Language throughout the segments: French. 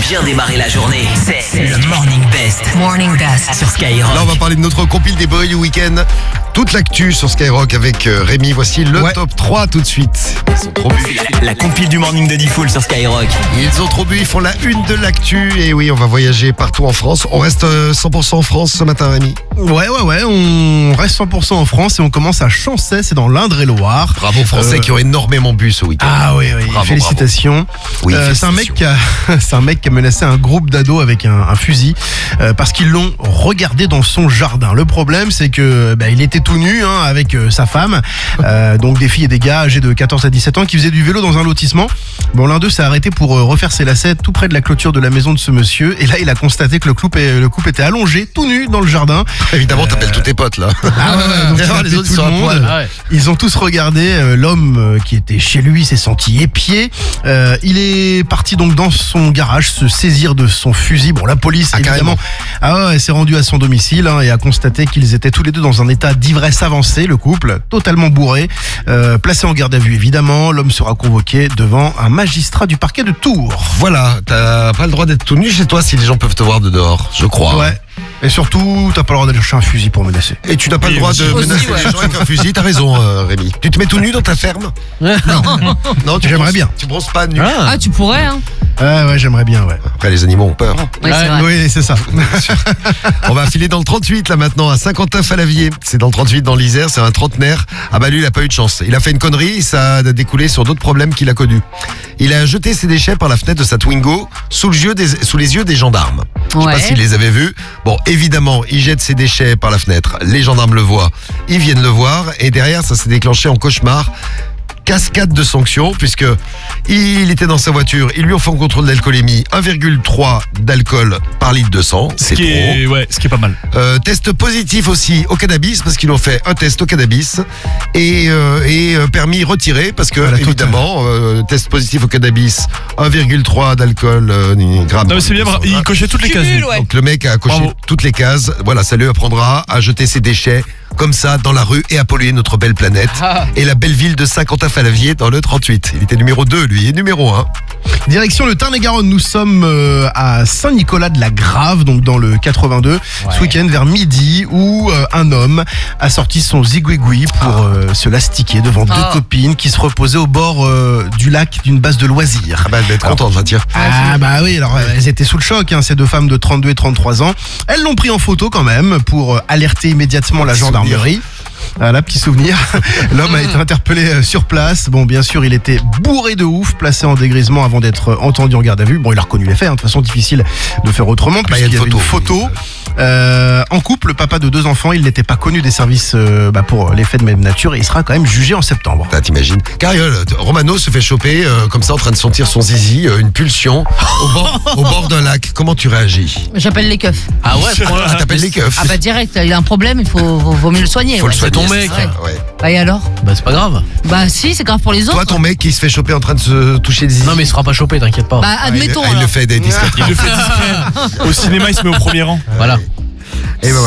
bien démarrer la journée. C'est le Morning Best. Morning Best Sur Skyrock. Là, on va parler de notre compile des boys du week-end. Toute l'actu sur Skyrock avec Rémi. Voici le top 3 tout de suite. Ils sont trop bu. La compile du Morning de Diffoul sur Skyrock. Ils ont trop bu, ils font la une de l'actu. Et oui, on va voyager partout en France. On reste 100% en France ce matin, Rémi. Ouais, on reste 100% en France et on commence à Chancey, c'est dans l'Indre-et-Loire. Bravo aux Français qui ont énormément bu ce week-end. Ah oui, Bravo, félicitations. Oui, c'est un mec qui a menacé un groupe d'ados avec un fusil parce qu'ils l'ont regardé dans son jardin. Le problème, c'est que il était tout nu avec sa femme, donc des filles et des gars âgés de 14 à 17 ans qui faisaient du vélo dans un lotissement. Bon, l'un d'eux s'est arrêté pour refaire ses lacets tout près de la clôture de la maison de ce monsieur et là il a constaté que le couple était allongé tout nu dans le jardin. Évidemment, t'appelles tous tes potes là. Ah ouais, donc il a appelé tout le monde. Ils ont tous regardé. L'homme qui était chez lui s'est senti épié. Il est parti donc dans son garage se saisir de son fusil. Bon, la police évidemment s'est rendue à son domicile et a constaté qu'ils étaient tous les deux dans un état d'ivresse avancée, le couple, totalement bourré, placé en garde à vue évidemment. L'homme sera convoqué devant un magistrat du parquet de Tours. Voilà, t'as pas le droit d'être tout nu chez toi si les gens peuvent te voir de dehors, je crois. Ouais. Et surtout, t'as pas le droit d'aller chercher un fusil pour menacer. Et tu n'as pas le droit de menacer les gens avec un fusil, t'as raison Rémi. Tu te mets tout nu dans ta ferme? Non, J'aimerais bien. Tu bronzes pas nu. Ah, tu pourrais, hein. Ouais, j'aimerais bien, ouais. Après, les animaux ont peur. Oui, c'est vrai. Oui, c'est ça. On va filer dans le 38 là maintenant, à Saint-Quentin-Falavier. C'est dans le 38 dans l'Isère, c'est un trentenaire. Ah bah lui, il a pas eu de chance. Il a fait une connerie, ça a découlé sur d'autres problèmes qu'il a connus. Il a jeté ses déchets par la fenêtre de sa Twingo sous les yeux des gendarmes. Je sais pas s'il les avait vus. Bon, évidemment, il jette ses déchets par la fenêtre. Les gendarmes le voient. Ils viennent le voir et derrière, ça s'est déclenché en cauchemar. Cascade de sanctions puisque il était dans sa voiture, ils lui ont fait un contrôle d'alcoolémie, 1,3 d'alcool par litre de sang, c'est trop. Ce qui est pas mal. Test positif aussi au cannabis parce qu'ils ont fait un test au cannabis et permis retiré parce que évidemment test positif au cannabis, 1,3 d'alcool gramme. Non mais c'est bien, il cochait toutes les cases. Ouais. Donc le mec a coché toutes les cases. Voilà, ça lui apprendra à jeter ses déchets comme ça dans la rue et à polluer notre belle planète et la belle ville de Saint-Quentin-Falavier dans le 38. Il était numéro 2 lui et numéro 1. Direction le Tarn-et-Garonne, nous sommes à Saint-Nicolas-de-la-Grave, donc dans le 82, ce week-end vers midi, où un homme a sorti son zigouigoui pour se l'astiquer devant deux copines qui se reposaient au bord du lac d'une base de loisirs. Ah bah elle va être contente, va dire. Ah bah oui, alors elles étaient sous le choc, ces deux femmes de 32 et 33 ans. Elles l'ont pris en photo quand même pour alerter immédiatement la gendarmerie. Voilà, petit souvenir. L'homme a été interpellé sur place. Bon, bien sûr, il était bourré de ouf, placé en dégrisement avant d'être entendu en garde à vue. Bon, il a reconnu les faits, de toute façon, difficile de faire autrement, puisqu'il y avait une photo. En couple, le papa de 2 enfants, il n'était pas connu des services pour les faits de même nature et il sera quand même jugé en septembre. T'imagines. Carriole, Romano se fait choper comme ça en train de sentir son zizi, une pulsion au bord d'un lac. Comment tu réagis? J'appelle les keufs. Ah ouais, t'appelles les keufs. Ah bah direct, il a un problème, il vaut mieux le soigner. Faut le soigner. ton mec. Ouais. Bah et alors? Bah c'est pas grave. Bah si, c'est grave pour les autres. Toi, ton mec qui se fait choper en train de se toucher le zizi. Non mais il se fera pas choper, t'inquiète pas. Bah admettons il alors. le fait discret. Il le fait discret. Au cinéma, il se met au premier rang. Voilà. Et ben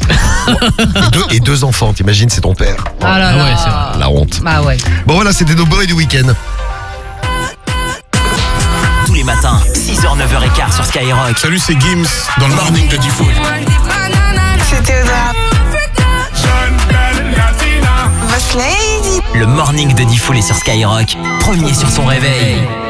voilà. et deux enfants, t'imagines, c'est ton père. Ah là là. ouais, c'est vrai. La honte. Bah ouais. Bon voilà, c'était nos boys du week-end. Tous les matins, 6h, 9h15 sur Skyrock. Salut, c'est Gims dans le Morning de Diffoul. C'était Boss Lady. Le Morning de Diffoul est sur Skyrock. Premier sur son réveil.